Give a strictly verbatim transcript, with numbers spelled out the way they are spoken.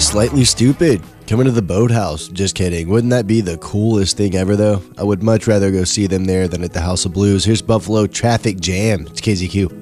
Slightly Stupid coming to the Boathouse. Just kidding. Wouldn't that be the coolest thing ever, though? I would much rather go see them there than at the House of Blues. Here's Buffalo Traffic Jam. It's K Z Q.